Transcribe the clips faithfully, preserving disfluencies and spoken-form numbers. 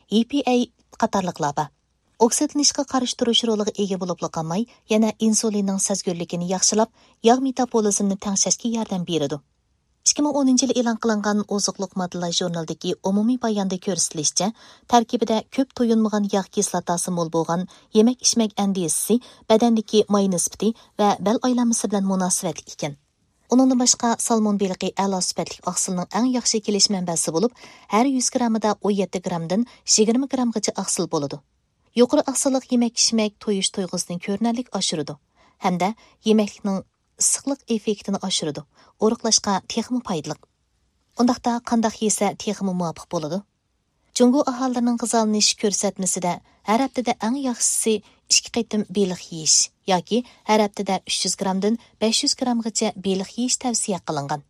E P A qatarlıqlar bor. Oksidlanishga qarshi turish roliga ega bo'lib qolmay, yana insulinning sezgirligini yaxshilab, yog' metabolizmini tengshashga yordam beradi. ikki ming o'ninchi yil e'lon qilingan oziqliq moddalar jurnalidagi umumiy bayonda ko'rsatilishicha, tarkibida ko'p to'yinmagan yog' kislotasi mo'l bo'lgan yemak-ichmak andisisi badandagi may nisbati va bel aylanmasi bilan munosabatli ekan. Uningdan boshqa salmon beliqi a'lo sifatli oqsilning eng yaxshi kelish manbasi bo'lib, har yuz grammida o'n yetti grammdan yigirma grammgacha oqsil bo'ladi. Yuqori oqsillik yemak-ichmak to'yish tuyg'usini ko'rinarli oshiradi hamda yemaklikning issiqlik effektini oshiradi. O'riqlashga texmi foydali. Undaqda qanday yesa texmi muvofiq bo'ladi? Jungo aholilarining g'izolanish ko'rsatmasida har haftada eng yaxshisi ikki qitim beliq yeyish yoki har haftada uch yuz grammdan besh yuz grammgacha beliq yeyish tavsiya qilingan.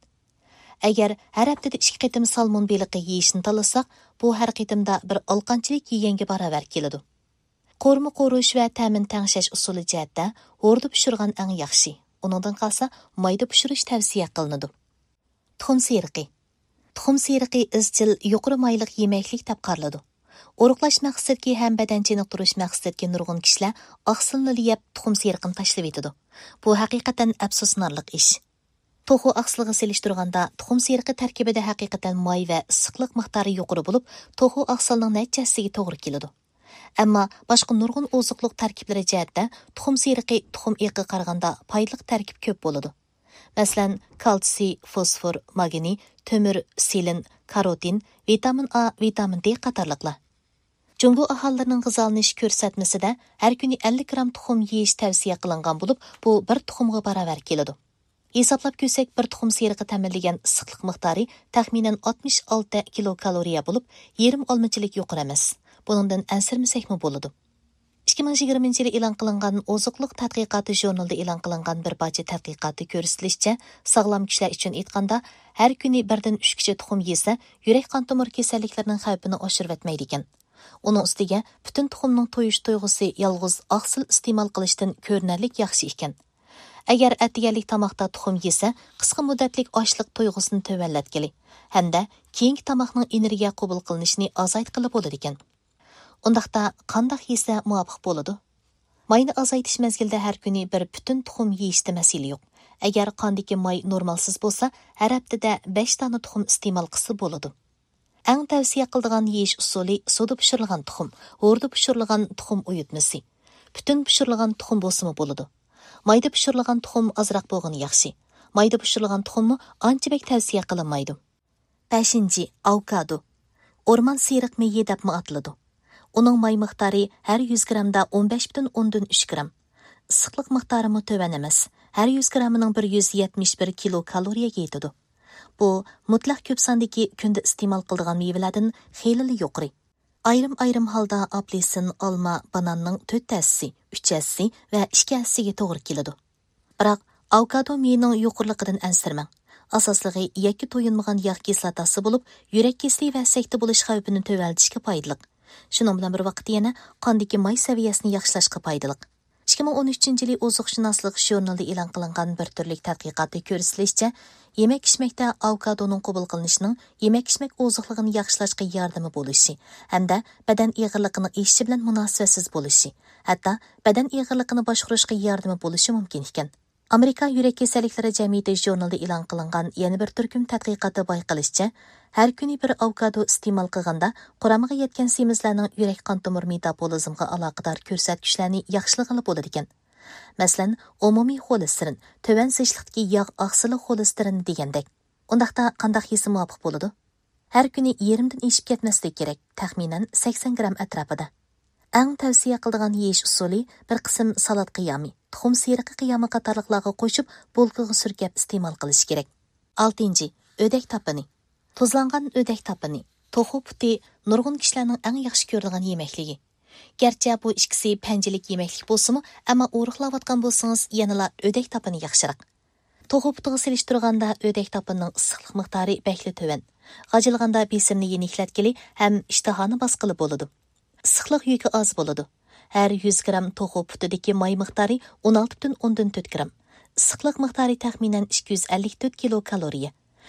Agar har haftada ikki qitim salmon beliqi yeyishni tanlasak, bu har qitimda bir olqanchilik yeganga barobar keladi. Qo'rma qo'rish va ta'min tangshash usuli jihatda o'rda pishirgan eng yaxshi. Uningdan qolsa mayda pishirish tavsiya qilinadi. Tuxum seriqi. Tuxum seriqi izchil yuqori mayliq yemaklik deb qaraladi. O'riqlash maqsadki ham badan chiniqtirish maqsadki nurg'un kishilar oqsilni yeb tuxum seriqini tashlab etadi. Bu haqiqatan afsusnarlik ish. To'xu oqsilga selishtirganda tuxum seriqi tarkibida haqiqatan may va issiqlik miqdori yuqori bo'lib, to'xu oqsilning natijasiga to'g'ri keladi. Ammo boshqa nurg'un oziqliq tarkiblari jihatda tuxum seriqi tuxum eqiga qaraganda foydali tarkib ko'p bo'ladi. Masalan, kalsiy, fosfor, magniy, temir, selin, karotin, vitamin A, vitamin D qatorliqlar. Jungo aholilarining g'izolanish ko'rsatmasida har kuni ellik gramm tuxum yeyish tavsiya qilingan bo'lib, bu bir tuxumga barobar keladi. Hisoblab ko'rsak, bir tuxum seriqi ta'minlagan issiqlik miqdori taxminan oltmish olti kilokaloriya bo'lib, yarim olmachilik yuqori emas. Buningdan ansirmasakmi bo'ladi. ikki ming yigirmanchi yil e'lon qilingan oziqliq tadqiqoti jurnalida e'lon qilingan bir barcha tadqiqotda ko'rsatilishicha, sog'lom kishilar uchun aytganda, har kuni birdan uch kishi tuxum yesa, yurak qon tomir kasalliklarining xavfini oshirib etmaydi ekan. Uning ustiga butun tuxumning to'yish tuyg'usi yolg'iz oqsil iste'mol qilishdan ko'rinarli yaxshi ekan. Agar atiyalik tomoqda tuxum yesa, qisqa muddatlik ochlik tuyg'usini tuvallatgili hamda keyingi tomoqning energiya qabul qilinishini ozaytqili bo'ladi ekan. Undaqda qanday yesa muvofiq bo'ladi? Mayni azaytish mezgilida har kuni bir butun tuxum yeyishda masala yo'q. Agar qondagi may normalsiz bo'lsa, har haftada besh dona tuxum iste'mol qilsa bo'ladi. Eng tavsiya qiladigan yeyish usuli suvda pishirilgan tuxum, o'rda pishirilgan tuxum uyutmasi. Butun pishirilgan tuxum bo'lsa bo'ladi. Mayda pishirilgan tuxum azroq bo'lgani yaxshi. Mayda pishirilgan tuxumni anchalik tavsiya qilinmaydi. beshinchi. Avokado. O'rmon seriq meyi deb ataladi. Uning may miqdori har yuz grammda o'n besh butun o'ndan uch gramm. Issiqlik miqdori mutovan emas. Har yuz grammining bir yuz yetmish bir kilokaloriyaga yetadi. Bu mutlaq ko'p sondagi kunda iste'mol qiladigan mevalardan xeyli yuqori. Ayrim-ayrim holda apelsin, olma, bananning to'rt tassisi, uch tassisi va ikki tassisiga to'g'ri keladi. Biroq avokado meyining yuqorligidan ansirmang. Asosligi yakka to'yinmagan yog' kislotasi bo'lib, yurak kesali va sakta bo'lish xavfini to'valtishga foydali. Shuning bilan bir vaqtda yana qondagi may saviyasini yaxshilashga foydali. ikki ming o'n uchinchi yil oziq-shunoslik jurnalida e'lon qilingan bir turlik tadqiqotda ko'rsatilishicha, yemak-ichmakda avokadoning qabul qilinishining yemak-ichmak oziqligini yaxshilashga yordami bo'lishi hamda badan eg'irligini eshishi bilan munosabatsiz bo'lishi, hatto badan eg'irligini boshqarishga yordami bo'lishi mumkin ekan. Amerika yurak kasalliklari jamiyati jurnalida e'lon qilingan yana bir turkum tadqiqotda bayqalishicha, har kuni bir avokado iste'mol qilganda quramiga yetgan semizlarning yurak qon tomir metabolizmga aloqador ko'rsatkichlarni yaxshilag'ili bo'ladi ekan. Masalan, umumiy xolesterin, to'van zishliqdagi yog' oqsili xolesterin degandek. Undaqda qanday yesa muvofiq bo'ladi? Har kuni yarimdan eshib ketmaslik kerak, taxminan sakson gramm atrofida. Eng tavsiya qiladigan yeyish usuli bir qism salat qiyomi, tuxum seriqi qiyomi qatorliqlarga qo'shib bo'lqiga surkab iste'mol qilish kerak. oltinchi. O'dak tapini. Tuzlangan o'dak tapini. To'xu puti nurg'un kishilarning eng yaxshi ko'radigan yemakligi. Gerçi bu ikkisi panjilik yemaklik bo'lsa-mu, ammo o'riqlayotgan bo'lsangiz, yanala o'dak tapini yaxshiroq. To'xu putiga selishtirganda o'dak tapining issiqlik miqdori bakli to'van. G'ajilganda besimni yeniklatkili ham ishtahoni bosqili bo'ladi. Issiqlik yuki oz bo'ladi. Har yuz gramm to'xu putidagi may miqdori o'n olti butun o'ndan to'rt gramm. Issiqlik miqdori taxminan ikki yuz ellik to'rt kilokaloriya.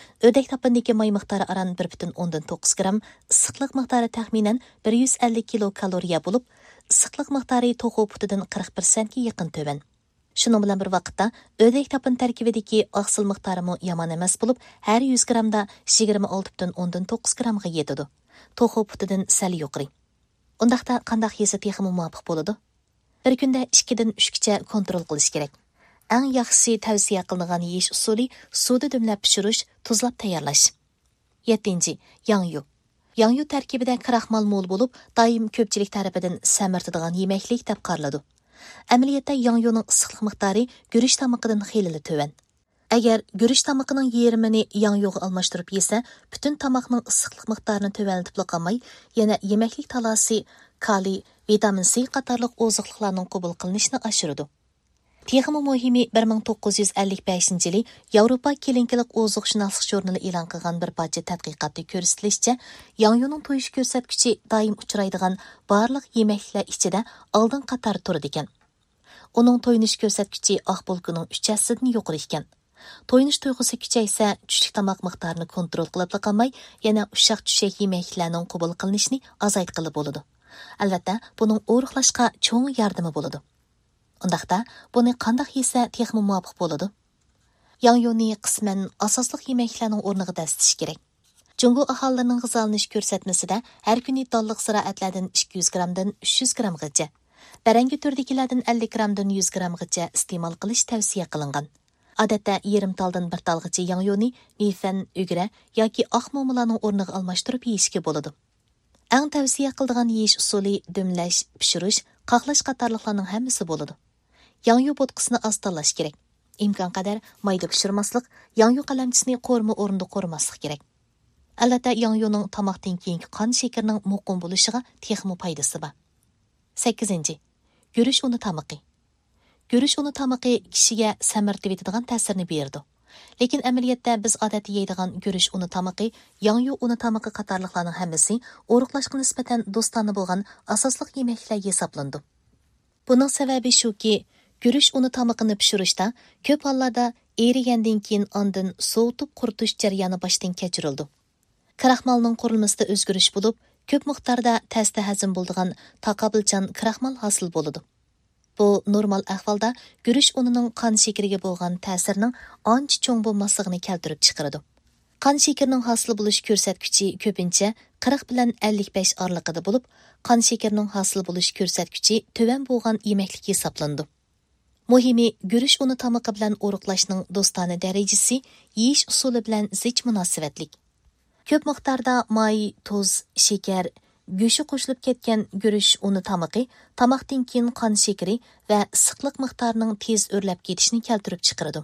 Ödək tapındakı may miqdarı aran bir butun o'ndan to'qqiz gram, issiqlik miqdarı taxminan bir yuz ellik kilokaloriya bo'lib, issiqlik miqdori to'g'u putidan qirq persentga yaqin töven. Şunun bilan bir vaqtda ödək tapın tarkibidagi oqsil miqdorimi yomon emas bo'lib, har yuz gramda yigirma olti butun o'ndan to'qqiz gramga yetadi. To'g'u putidan sal yuqori. Undaqda qandaq yesa texmi muvofiq bo'ladi? Bir kunda ikkidan uchgacha kontrol qilish kerak. Eng yaxshisi tavsiya qilingan yeyish usuli suvda dumlab pishirish, tuzlab tayyorlash. yettinchi. Yangyu. Yangyu tarkibida kraxmal mo'l bo'lib, doim ko'pchilik tarafidan samirtadigan yemaklik deb qaraladi. Amaliyotda yangyuning issiqlik miqdori guruch tomiqidan xeyli to'van. Agar guruch tomiqining yarmini yangyuga almashtirib yesa, butun tomoqning issiqlik miqdorini to'vanlatib qolmay, yana yemaklik talasi, kaliy, vitamin C qatorliq oziqliqlarning qabul qilinishini oshiradi. Texmi muhimi bir ming to'qqiz yuz ellik beshinchi yili Yevropa kelinkilik oziqshunoslik jurnali e'lon qilgan bir parcha tadqiqotda ko'rsatilishicha, yangyuning to'yish ko'rsatkichi doim uchraydigan barliq yemaklar ichida oldin qator turadi ekan. Uning to'yinish ko'rsatkichi oq bulkining uch hissasidan yuqori ekan. To'yinish tuyg'usi kuchaysa, tushlik tomoq miqdorini kontrol qilib qolmay, yana ushaq-tushak yemeklarning qabul qilinishini azaytqili bo'ladi. Albatta, buning o'riqlashga cho'ng yordami bo'ladi. Undaqda, buni qandaq yesa texmi muvofiq bo'ladi? Yangyuni qisman asosliq yemeklarning o'rniga dastitish kerak. Jungo aholilarining g'izolanish ko'rsatmasida har kuni donliq ziroatlardan ikki yuz gramdan uch yuz gramgacha, barangi turdagilardan ellik gramdan yuz gramgacha iste'mol qilish tavsiya qilingan. Odatda yarim taldan bir talgacha yangyuni nifan, ugra yoki oq mo'malarning o'rniga almashtirib yeyishga bo'ladi. Eng tavsiya qiladigan yeyish usuli dumlash, pishirish, qoqlash qatorliqlarning hammasi bo'ladi. Yangyu bo'tqisini oz tanlash kerak. Imkon qadar mayda pishirmaslik, yangyu qalamchisini qo'rma o'rinda qo'rmaslik kerak. Albatta, yangyuning tomoqdan keyingi qon shakarining muqim bo'lishiga texmi foydasi bor. sakkizinchi. Guruch uni tomoqi. Guruch uni tomoqi kishiga samirtib etadigan ta'sirni beradi. Lekin amaliyotda biz odatda yeydigan guruch uni tomoqi, yangyu uni tomoqi qatorliqlarning hammasi o'riqlashga nisbatan do'stona bo'lgan asosliq yemeklar hisoblanadi. Buning sababi shuki, guruch uni tomoqini pishirishda ko'p hollarda erigandan keyin ondan sovutib quritish jarayoni boshdan kechirildi. Kraxmalning qurilmasida o'zgarish bo'lib, ko'p miqdorda tasda hazm bo'ladigan taqobilchan kraxmal hosil bo'ladi. Bu normal ahvolda guruch unining qon shakariga bo'lgan ta'sirining ancha cho'ng bo'lmasligini keltirib chiqaradi. Qon shakarining hosil bo'lish ko'rsatkichi ko'pincha qirq bilan ellik besh oralig'ida bo'lib, qon shakarining hosil bo'lish ko'rsatkichi to'van bo'lgan yemeklik hisoblanadi. Muhimi, guruch uni tomoqi bilan o'riqlashning do'stona darajasi yeyish usuli bilan zich munosabatlik. Ko'p miqdorda may, tuz, shakar, go'shi qo'shilib ketgan guruch uni tomoqi tomoqdan keyin qon shakari va issiqlik miqdorining tez o'rlab ketishini keltirib chiqaradi.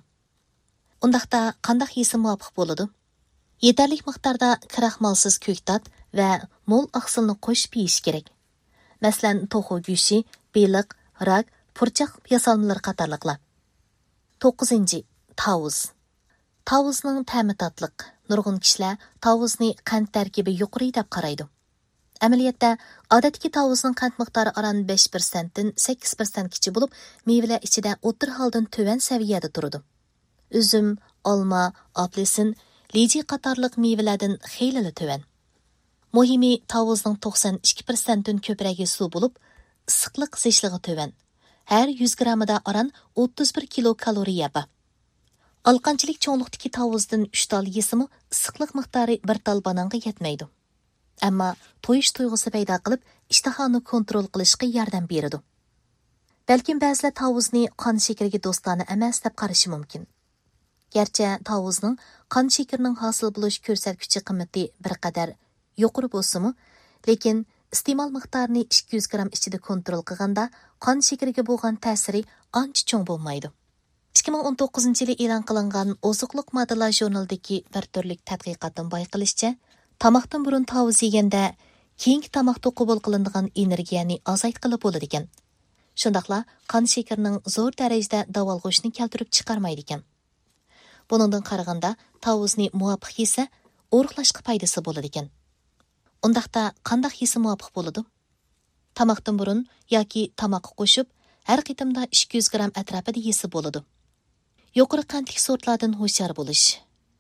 Undaqda qandaq yesa muvofiq bo'ladi? Yetarli miqdorda kraxmalsiz ko'ktat va mo'l oqsilni qo'shib yeyish kerak. Masalan, to'g'u go'shi, beliq, rak, purchaq yasalmalar qatorliqlar. to'qqizinchi. Tavuz. Tavuzning ta'mi tatliq. Nurg'un kishilar tavuzni qand tarkibi yuqori deb qaraydi. Amaliyotda odatdagi tavuzning qand miqdori aran besh persentdan sakkiz persentgacha bo'lib, mevalar ichida o'tir holdan to'van saviyada turadi. Üzüm, olma, apelsin, liji qatorliq mevalardan xeyli to'van. Muhimi, tavuzning to'qson ikki persentdan ko'pragi suv bo'lib, issiqlik zichligi to'van. Har yuz grammida aran o'ttiz bir kilokaloriya bor. Alqanchilik cho'nliqdagi tavuzdan uch tal yesimi issiqlik miqdori bir tal bananga yetmaydi. Ammo to'yish tuyg'usi paydo qilib, ishtahoni kontrol qilishga yordam beradi. Balkim ba'zilar tavuzni qon shakariga do'stona emas deb qarashi mumkin. Gerçi tavuzning qon shakarining hosil bo'lish ko'rsatkichi qimmati bir qadar yuqori bo'lsa-mu, lekin iste'mol miqdorini ikki yuz gram ichida kontrol qilganda qon shakariga bo'lgan ta'siri ancha cho'ng bo'lmaydi. ikki ming o'n to'qqizinchi yili e'lon qilingan Oziqliq moddalar jurnalidagi bir turlik tadqiqotdan bayqilishicha, tomoqdan burun tavuz yeganda keyingi tomoqda qabul qilinadigan energiyani azaytqili bo'ladi ekan. Shundaqla qon shakarining zo'r darajada davolg'ishni keltirib chiqarmaydi ekan. Buningdan qaraganda tavuzni muvofiq yesa, o'riqlashga foydasi bo'ladi ekan. Undaqda qandaq yesa muvofiq bo'ladi? Tomoqdan burun yoki tomoqqa qo'shib, har qitimda ikki yuz gram atrofida yesa bo'ladi. Yuqori qandli sortlardan hushyor bo'lish.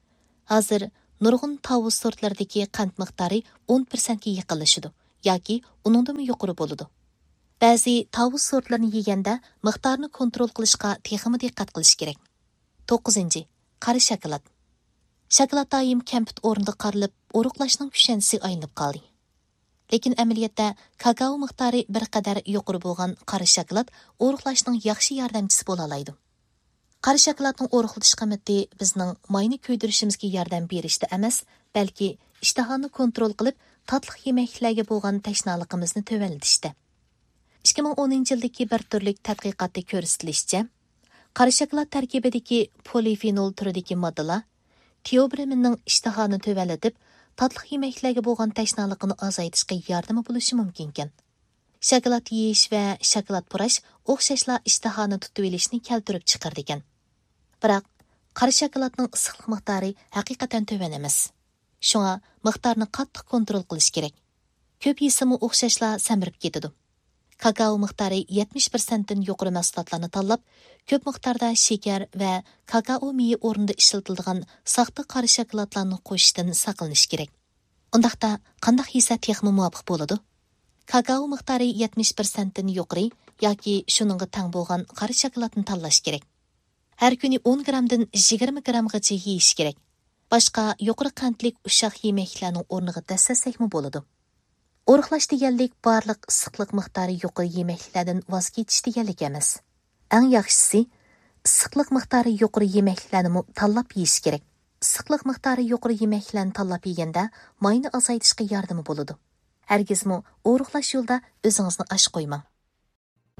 Hozir nurg'un tavus sortlaridagi qand miqdori o'n prosentga yaqinlashadi yoki uningdan yuqori bo'ladi. Ba'zi tavus sortlarini yeganda miqdorni kontrol qilishga texmi diqqat qilish kerak. to'qqizinchi. Qari shokolad. Shokolad doim kampit o'rnida qarilib, o'ruqlashning kushanchisi aylanib qoldi. Lekin amaliyotda kakao miqdori bir qadar yuqori bo'lgan qari shokolad o'ruqlashning yaxshi yordamchisi bo'la oladi. Qari shokoladning o'ruqlatish qiymati bizning mayni ko'ydirishimizga yordam berishda emas, balki ishtahoni kontrol qilib, tatli yemeklarga bo'lgan tashnoliqimizni tövanlatishda. ikki ming o'ninchi yildagi bir turlik tadqiqotda ko'rsatilishicha, qari shokolad tarkibidagi polifenol turidagi moddalar teobriminning ishtahoni tövanlatib, tatlı yemeklerge bo'lgan tashnoliqni azaytishga yordami bo'lishi mumkin ekan. Shokolad yeyish va shokolad purash o'xshashla ishtahoni tutib olishni keltirib chiqardi ekan. Biroq qari shokoladning issiqlik miqdori haqiqatan to'van emas. Shunga miqdorni qattiq kontrol qilish kerak. Ko'p yesimi o'xshashla samirib ketadi. Kakao miqdori yetmish prosent dan yuqori mahsulotlarni tanlab, ko'p miqdorda shakar va kakao meyi o'rnida ishlatiladigan saxta qari shokoladlarni qo'shishdan saqlanish kerak. Undaqda qanday yesa texmi muvofiq bo'ladi? Kakao miqdori yetmish prosent dan yuqori yoki shuningga teng bo'lgan qari shokoladni tanlash kerak. Har kuni o'n grammdan yigirma grammgacha yeyish kerak. Boshqa yuqori qandlik ushaq yemeklarning o'rniga dastasakmi bo'ladi. O'ruqlash deganlik barliq issiqlik miqdori yuqori yemeklardan voz kechish deganlik emas. Eng yaxshisi issiqlik miqdori yuqori yemeklarni tanlab yeyish kerak. Issiqlik miqdori yuqori yemeklarni tanlab yeganda mayni azaytishga yordami bo'ladi. Hargizmi o'ruqlash yo'lida o'zingizni ash qo'ymang.